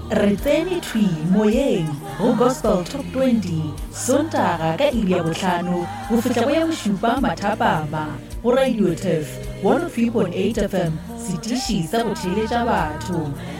Re tsene thwi moyeng go Gospel Top 20 Sontaga ka iri ya botlhano go fihla go ya bošupa mathapama go Radio Turf 103.8 FM setiši sa go theeletša batho.